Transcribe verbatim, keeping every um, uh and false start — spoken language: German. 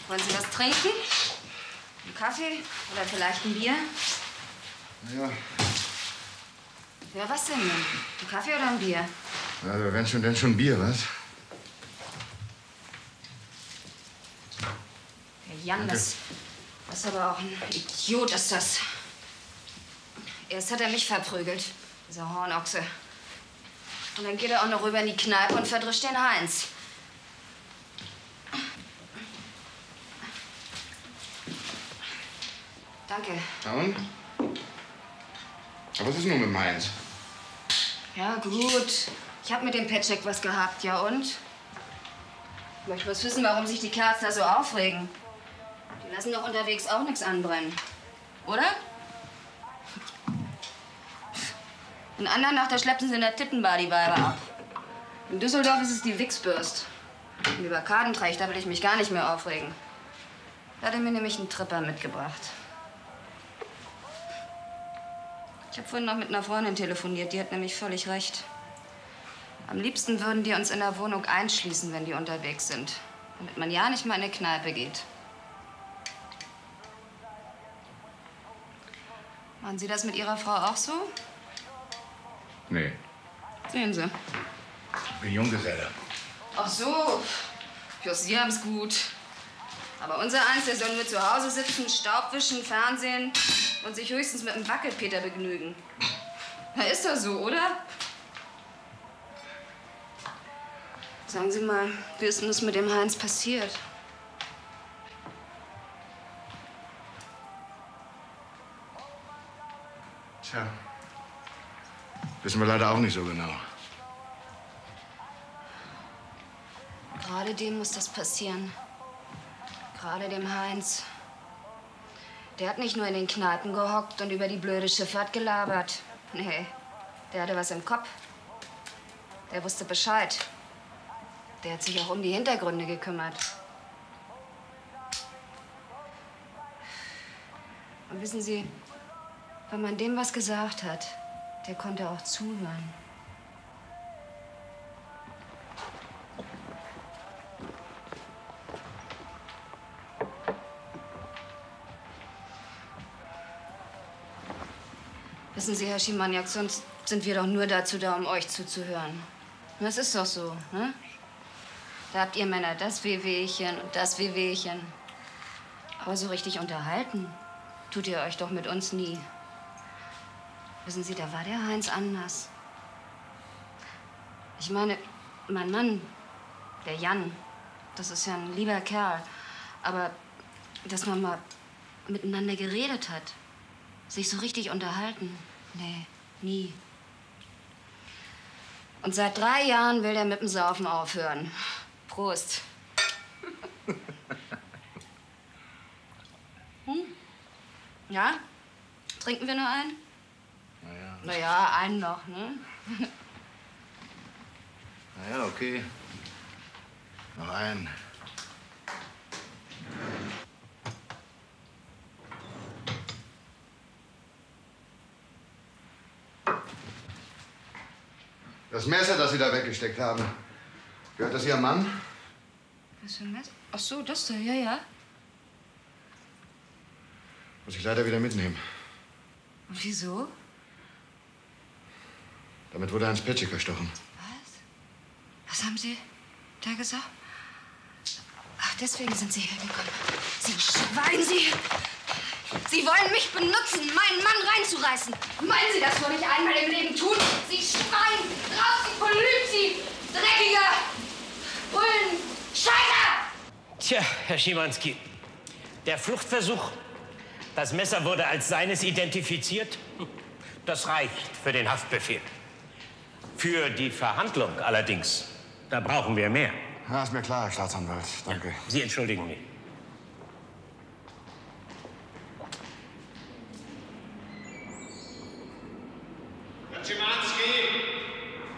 Wollen Sie was trinken? Einen Kaffee oder vielleicht ein Bier? Ja. Ja, was denn? Ein Kaffee oder ein Bier? Also, wenn schon, denn schon Bier, was? Herr Jan, das, das ist aber auch ein Idiot, ist das. Erst hat er mich verprügelt, dieser Hornochse. Und dann geht er auch noch rüber in die Kneipe und verdrischt den Heinz. Danke. Na und? Aber was ist nun mit dem Heinz? Ja, gut. Ich hab mit dem Petschek was gehabt, ja und? Ich möchte bloß wissen, warum sich die Kerls da so aufregen. Die lassen doch unterwegs auch nichts anbrennen. Oder? In Andernach, da schleppen sie in der Tittenbar die Weiber ab. In Düsseldorf ist es die Wichsbürst. Und über Kadentrecht, da will ich mich gar nicht mehr aufregen. Da hat er mir nämlich einen Tripper mitgebracht. Ich habe vorhin noch mit einer Freundin telefoniert, die hat nämlich völlig recht. Am liebsten würden die uns in der Wohnung einschließen, wenn die unterwegs sind. Damit man ja nicht mal in eine Kneipe geht. Machen Sie das mit Ihrer Frau auch so? Nee. Sehen Sie. Ich bin Junggeselle. Ach so. Ja, Sie haben's gut. Aber unser Eins, der soll nur zu Hause sitzen, Staub wischen, Fernsehen und sich höchstens mit einem Wackelpeter begnügen. Na, ist doch so, oder? Sagen Sie mal, wie ist denn das mit dem Heinz passiert? Tja. Wissen wir leider auch nicht so genau. Gerade dem muss das passieren. Gerade dem Heinz. Der hat nicht nur in den Kneipen gehockt und über die blöde Schifffahrt gelabert. Nee, der hatte was im Kopf. Der wusste Bescheid. Der hat sich auch um die Hintergründe gekümmert. Und wissen Sie, wenn man dem was gesagt hat, der konnte auch zuhören. Wissen Sie, Herr Schimaniak, sonst sind wir doch nur dazu da, um euch zuzuhören. Das ist doch so, ne? Da habt ihr Männer das Wehwehchen und das Wehwehchen. Aber so richtig unterhalten tut ihr euch doch mit uns nie. Wissen Sie, da war der Heinz anders. Ich meine, mein Mann, der Jan, das ist ja ein lieber Kerl. Aber dass man mal miteinander geredet hat, sich so richtig unterhalten, nee, nie. Und seit drei Jahren will der mit dem Saufen aufhören. Prost. Hm? Ja? Trinken wir noch einen? Naja. Naja, einen noch, ne? Naja, okay. Noch einen. Das Messer, das Sie da weggesteckt haben, gehört das Ihrem Mann? Was für ein Messer? Ach so, das da, ja, ja. Muss ich leider wieder mitnehmen. Und wieso? Damit wurde Hans Petschek erstochen. Was? Was haben Sie da gesagt? Ach, deswegen sind Sie hergekommen. Sie Schwein, Sie! Sie wollen mich benutzen, meinen Mann reinzureißen. Meinen Sie, das würde ich einmal im Leben tun? Sie Schwein! Raus, Sie Polyp, Sie dreckiger Bullen! Scheiter! Tja, Herr Schimanski, der Fluchtversuch, das Messer wurde als seines identifiziert. Das reicht für den Haftbefehl. Für die Verhandlung allerdings, da brauchen wir mehr. Ja, ist mir klar, Herr Staatsanwalt. Danke. Ja, Sie entschuldigen mich.